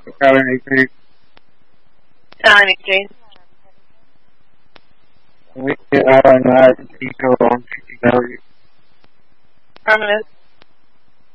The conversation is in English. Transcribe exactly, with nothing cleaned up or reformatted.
got anything? Got anything? We get out on that and go on to Permanent.